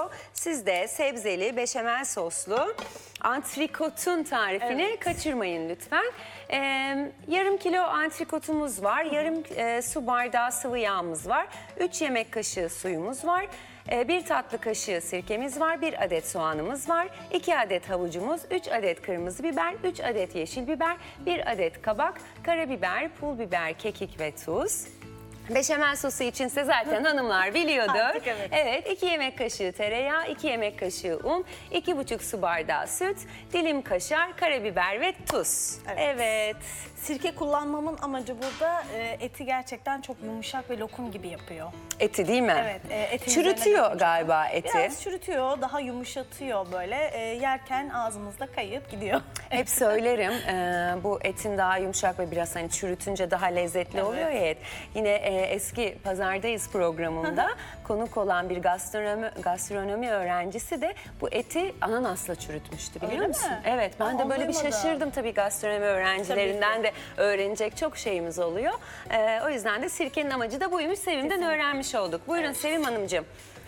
geliyor. Siz de sebzeli, beşamel soslu antrikotun tarifini kaçırmayın lütfen. Yarım kilo antrikotumuz var, yarım su bardağı sıvı yağımız var, 3 yemek kaşığı suyumuz var. 1 tatlı kaşığı sirkemiz var, 1 adet soğanımız var, 2 adet havucumuz, 3 adet kırmızı biber, 3 adet yeşil biber, 1 adet kabak, karabiber, pul biber, kekik ve tuz. Beşamel sosu içinse zaten hanımlar biliyordur. Artık evet. 2 yemek kaşığı tereyağı, 2 yemek kaşığı un, 2,5 su bardağı süt, dilim kaşar, karabiber ve tuz. Evet. Sirke kullanmamın amacı burada eti gerçekten çok yumuşak ve lokum gibi yapıyor. Eti değil mi? Evet. Etin Çürütüyor üzerine galiba eti. biraz çürütüyor, daha yumuşatıyor böyle. Yerken ağzımızda kayıp gidiyor. Hep söylerim bu etin daha yumuşak ve biraz hani çürütünce daha lezzetli oluyor ya et. Yine eski Pazardayız programında konuk olan bir gastronomi öğrencisi de bu eti ananasla çürütmüştü biliyor Öyle musun? mi? Evet, ben Aa, de böyle bir duymadım. şaşırdım tabii, gastronomi öğrencilerinden Tabii de öğrenecek çok şeyimiz oluyor. O yüzden de sirkenin amacı da buymuş. Sevim'den öğrenmiş olduk. Buyurun Sevim Hanımcığım.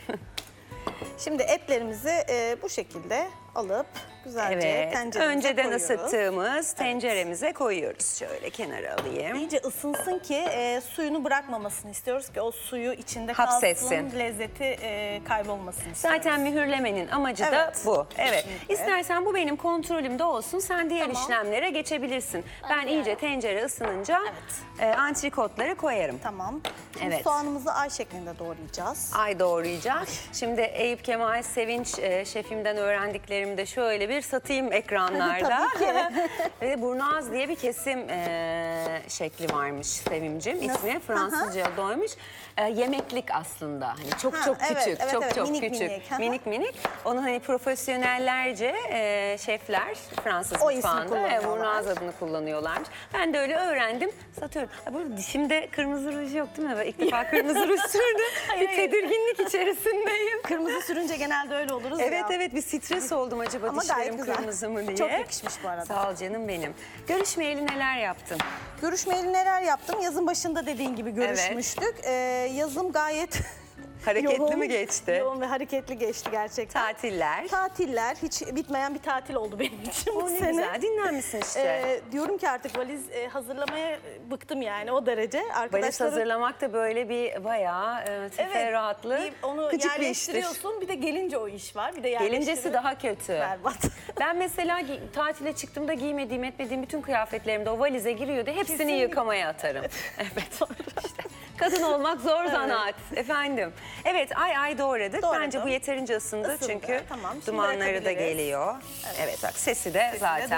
Şimdi etlerimizi bu şekilde alıp güzelce Evet, tenceremize önceden koyuyoruz. ısıttığımız tenceremize koyuyoruz. Şöyle kenara alayım. İyice ısınsın ki suyunu bırakmamasını istiyoruz ki o suyu içinde Hapsetsin. kalsın, lezzeti kaybolmasın istiyoruz. Zaten mühürlemenin amacı da Evet, bu. Evet. kesinlikle. İstersen bu benim kontrolümde olsun. Sen diğer Tamam. işlemlere geçebilirsin. Ben iyice tencere ısınınca antrikotları koyarım. Tamam. Şimdi Evet. soğanımızı ay şeklinde doğrayacağız. Ay doğrayacağız. Şimdi Eyüp Kemal Sevinç şefimden öğrendiklerimi de şöyle bir satayım ekranlarda. Tabii ki. Ve Burnaz diye bir kesim şekli varmış Sevimcim. İsmi Fransızca doymuş. Yemeklik aslında. Hani çok evet, küçük, evet, çok evet. Minik küçük. minik. Hı hı. Minik. Onu hani profesyonellerce şefler Fransız O ismi mutfağında kullanıyorlar. Burnaz adını kullanıyorlarmış. Ben de öyle öğrendim. Satıyorum. Bu dişimde kırmızı ruj yok değil mi? Ben ilk defa kırmızı ruj sürdüm. Bir tedirginlik içerisindeyim. Kırmızı sürünce genelde öyle oluruz Evet ya. evet, bir stres oldum acaba Ama gayet dişlerim güzel. kırmızı mı diye. Çok yakışmış bu arada. Sağ ol canım benim. Görüşmeyeli neler yaptın? Görüşmeyeli neler yaptım? Yazın başında dediğin gibi görüşmüştük. Yazım gayet Hareketli mi geçti? Yoğun ve hareketli geçti gerçekten. Tatiller. Tatiller, hiç bitmeyen bir tatil oldu benim için bu O ne sene. güzel, dinlenmişsin işte. Diyorum ki artık valiz hazırlamaya bıktım yani o derece. Valiz Arkadaşlarım hazırlamak da böyle bir bayağı teferruatlı, onu gıcık bir iştir. yerleştiriyorsun. Bir de gelince o iş var. Bir de yerleştirip Gelincesi daha kötü. berbat. Ben mesela tatile çıktığımda giymediğim etmediğim bütün kıyafetlerim de o valize giriyordu. Hepsini Kesinlikle. yıkamaya atarım. Evet. İşte kadın olmak zor zanaat efendim. Evet, ay doğradık. Doğradım. Bence bu yeterince ısındı Isındı, çünkü tamam. Şimdi dumanları da bırakabiliriz. geliyor. Evet bak, sesi de zaten